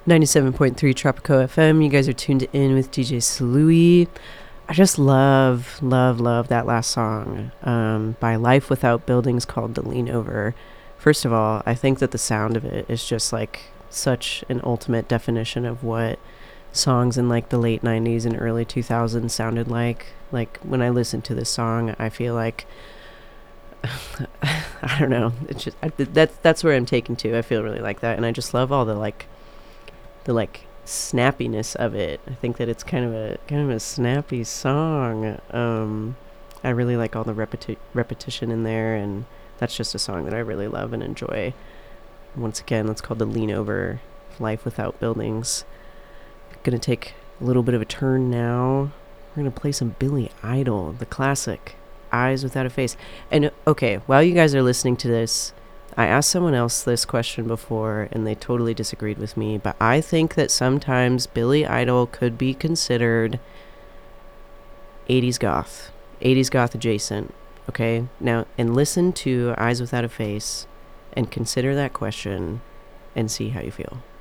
97.3 Tropico FM. You guys are tuned in with DJ Salui. I just love that last song by Life Without Buildings called The Lean Over. First of all, I think that the sound of it is just like such an ultimate definition of what songs in like the late 90s and early 2000s sounded like. Like when I listen to this song, I feel like I don't know. It's just that's where I'm taken to. I feel really like that, and I just love all the snappiness of it. I think that it's kind of a snappy song. I really like all the repetition in there, and that's just a song that I really love and enjoy. Once again, that's called The Lean Over, Life Without Buildings. Gonna take a little bit of a turn now. We're gonna play some Billy Idol, the classic Eyes Without a Face. And okay, while you guys are listening to this, I asked someone else this question before and they totally disagreed with me, but I think that sometimes Billy Idol could be considered 80s goth adjacent. Okay, now, and listen to Eyes Without a Face and consider that question and see how you feel.